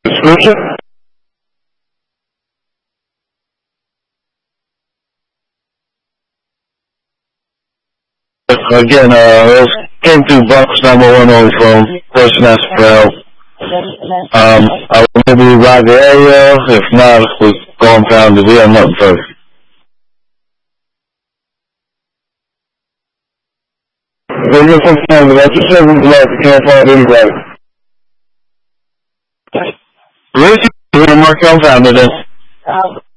Description? Again, those came through box number 1 on the phone. Person asked for help. I will maybe ride the area. If not, we're going down to be on nothing further. We're just confirmed that the 7th left. Can't find anybody. Richard, we're going to mark on found it.